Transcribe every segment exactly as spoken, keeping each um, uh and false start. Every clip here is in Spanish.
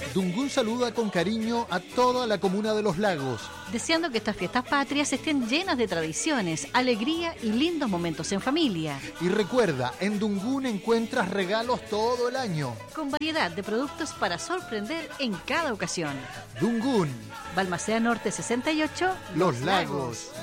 Dungún saluda con cariño a toda la comuna de Los Lagos, deseando que estas fiestas patrias estén llenas de tradiciones, alegría y lindos momentos en familia. Y recuerda, en Dungún encuentras regalos todo el año, con variedad de productos para sorprender en cada ocasión. Dungún, Balmaceda Norte sesenta y ocho, Los, Los Lagos. Lagos.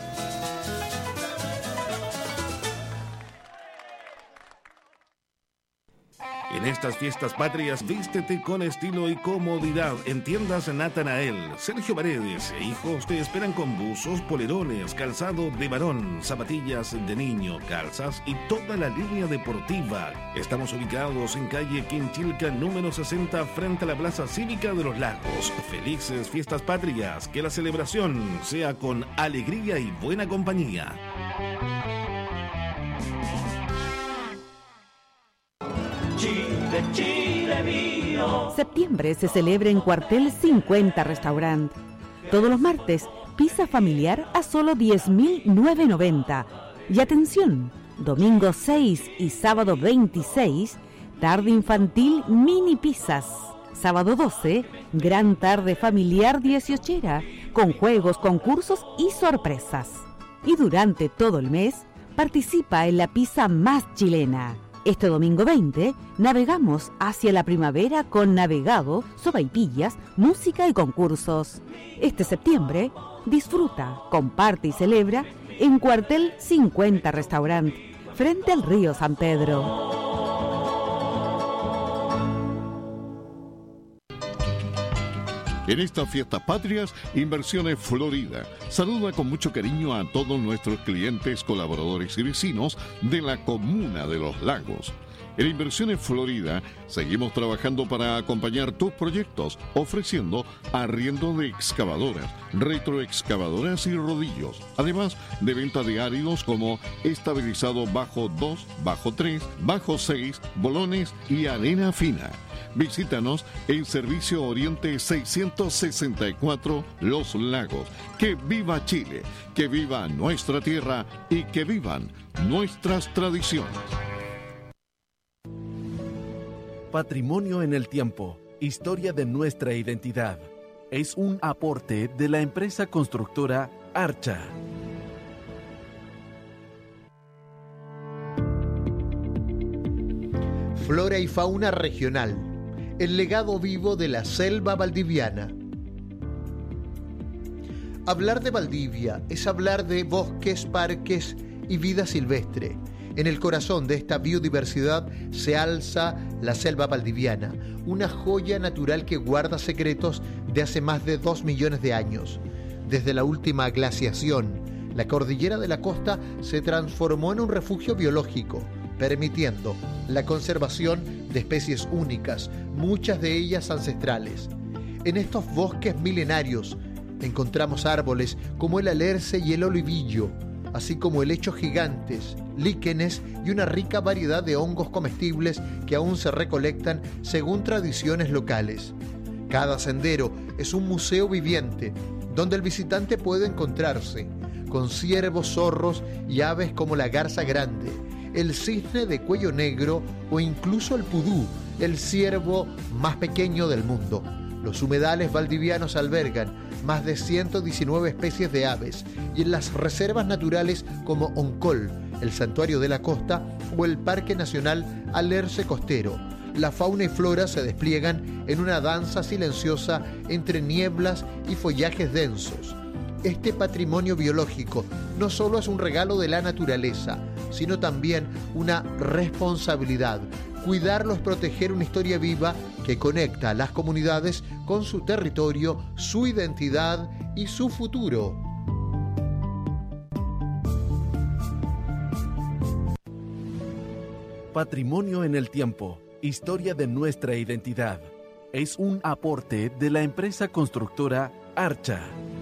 En estas fiestas patrias, vístete con estilo y comodidad en tiendas Natanael. Sergio Paredes e hijos te esperan con buzos, polerones, calzado de varón, zapatillas de niño, calzas y toda la línea deportiva. Estamos ubicados en calle Quinchilca número sesenta frente a la Plaza Cívica de Los Lagos. Felices fiestas patrias, que la celebración sea con alegría y buena compañía. Chile, Chile mío. Septiembre se celebra en Cuartel cincuenta Restaurant. Todos los martes, pizza familiar a solo diez mil novecientos noventa. Y atención, domingo seis y sábado veintiséis, tarde infantil mini pizzas. Sábado doce, gran tarde familiar dieciochera, con juegos, concursos y sorpresas. Y durante todo el mes, participa en la pizza más chilena. Este domingo veinte, navegamos hacia la primavera con navegado, sopaipillas, música y concursos. Este septiembre, disfruta, comparte y celebra en Cuartel cincuenta Restaurant, frente al río San Pedro. En estas fiestas patrias, Inversiones Florida saluda con mucho cariño a todos nuestros clientes, colaboradores y vecinos de la comuna de Los Lagos. En Inversiones Florida seguimos trabajando para acompañar tus proyectos, ofreciendo arriendo de excavadoras, retroexcavadoras y rodillos, además de venta de áridos como estabilizado bajo dos, bajo tres, bajo seis, bolones y arena fina. Visítanos en Servicio Oriente seiscientos sesenta y cuatro Los Lagos. ¡Que viva Chile! ¡Que viva nuestra tierra! ¡Y que vivan nuestras tradiciones! Patrimonio en el tiempo. Historia de nuestra identidad. Es un aporte de la empresa constructora Archa. Flora y fauna regional. El legado vivo de la selva valdiviana. Hablar de Valdivia es hablar de bosques, parques y vida silvestre. En el corazón de esta biodiversidad se alza la selva valdiviana, una joya natural que guarda secretos de hace más de dos millones de años. Desde la última glaciación, la cordillera de la costa se transformó en un refugio biológico, permitiendo la conservación de especies únicas, muchas de ellas ancestrales. En estos bosques milenarios encontramos árboles como el alerce y el olivillo, así como helechos gigantes, líquenes y una rica variedad de hongos comestibles que aún se recolectan según tradiciones locales. Cada sendero es un museo viviente, donde el visitante puede encontrarse con ciervos, zorros y aves como la garza grande, el cisne de cuello negro o incluso el pudú, el ciervo más pequeño del mundo. Los humedales valdivianos albergan más de ciento diecinueve especies de aves y en las reservas naturales como Oncol, el Santuario de la Costa o el Parque Nacional Alerce Costero, la fauna y flora se despliegan en una danza silenciosa entre nieblas y follajes densos. Este patrimonio biológico no solo es un regalo de la naturaleza, sino también una responsabilidad. Cuidarlo es proteger una historia viva que conecta a las comunidades con su territorio, su identidad y su futuro. Patrimonio en el tiempo. Historia de nuestra identidad. Es un aporte de la empresa constructora Archa.